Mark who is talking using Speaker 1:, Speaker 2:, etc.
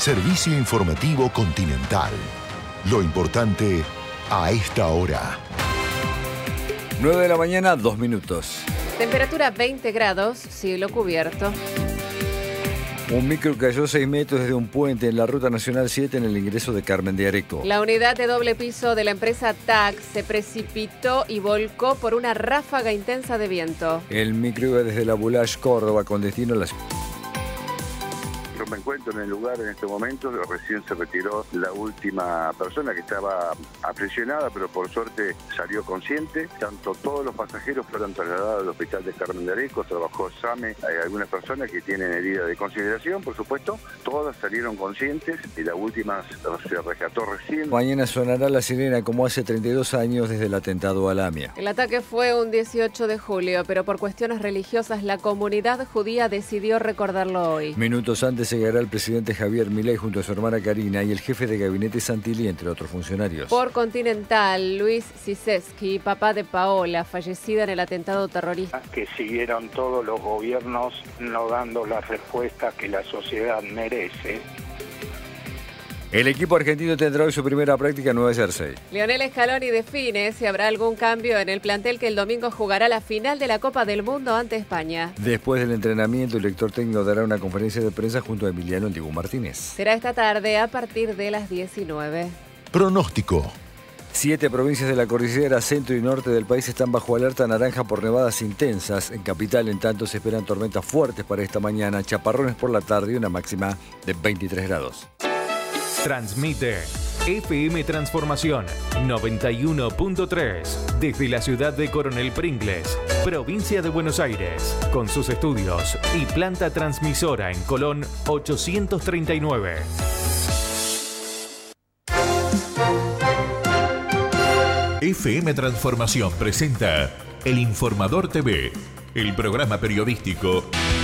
Speaker 1: Servicio informativo Continental. Lo importante a esta hora.
Speaker 2: 9 de la mañana, 2 minutos.
Speaker 3: Temperatura 20 grados, cielo cubierto.
Speaker 2: Un micro cayó 6 metros desde un puente en la Ruta Nacional 7 en el ingreso de Carmen de Areco.
Speaker 3: La unidad de doble piso de la empresa TAC se precipitó y volcó por una ráfaga intensa de viento.
Speaker 2: El micro iba desde la Boulage, Córdoba, con destino a la ciudad.
Speaker 4: Yo me encuentro en el lugar en este momento, recién se retiró la última persona que estaba aprisionada, pero por suerte salió consciente. Tanto todos los pasajeros fueron trasladados al hospital de Carmen de Areco, trabajó SAME, hay algunas personas que tienen heridas de consideración, por supuesto, todas salieron conscientes y la última se rescató recién.
Speaker 2: Mañana sonará la sirena como hace 32 años desde el atentado a Lamia.
Speaker 3: El ataque fue un 18 de julio, pero por cuestiones religiosas la comunidad judía decidió recordarlo hoy.
Speaker 2: Minutos antes llegará el presidente Javier Milei junto a su hermana Karina y el jefe de gabinete Santilli, entre otros funcionarios.
Speaker 3: Por Continental, Luis Ciseski, papá de Paola, fallecida en el atentado terrorista.
Speaker 5: Que siguieron todos los gobiernos no dando la respuesta que la sociedad merece.
Speaker 2: El equipo argentino tendrá hoy su primera práctica en Nueva Jersey.
Speaker 3: Lionel Scaloni define si habrá algún cambio en el plantel que el domingo jugará la final de la Copa del Mundo ante España.
Speaker 2: Después del entrenamiento, el director técnico dará una conferencia de prensa junto a Emiliano El Dibu Martínez.
Speaker 3: Será esta tarde a partir de las 19.
Speaker 1: Pronóstico.
Speaker 2: 7 provincias de la cordillera centro y norte del país están bajo alerta naranja por nevadas intensas. En Capital, en tanto, se esperan tormentas fuertes para esta mañana, chaparrones por la tarde y una máxima de 23 grados.
Speaker 6: Transmite FM Transformación 91.3 desde la ciudad de Coronel Pringles, provincia de Buenos Aires, con sus estudios y planta transmisora en Colón 839.
Speaker 7: FM Transformación presenta El Informador TV, el programa periodístico